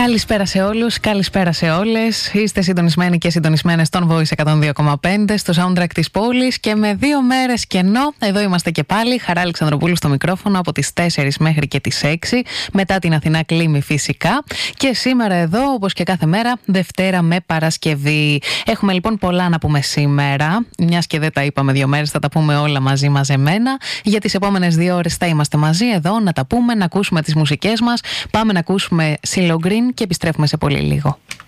Καλησπέρα σε όλους, καλησπέρα σε όλες. Είστε συντονισμένοι και συντονισμένες στον Voice 102,5 στο soundtrack της πόλης και με 2 μέρες κενό. Εδώ είμαστε και πάλι. Χαρά Αλεξανδροπούλου στο μικρόφωνο από τις 4 μέχρι και τις 6. Μετά την Αθηνά Κλίμη φυσικά. Και σήμερα εδώ, όπως και κάθε μέρα, Δευτέρα με Παρασκευή. Έχουμε λοιπόν πολλά να πούμε σήμερα. Μιας και δεν τα είπαμε 2 μέρες, θα τα πούμε όλα μαζί μαζεμένα. Για τις επόμενες 2 ώρες θα είμαστε μαζί εδώ να τα πούμε, να ακούσουμε τις μουσικές μας. Πάμε να ακούσουμε Silo Green και επιστρέφουμε σε πολύ λίγο.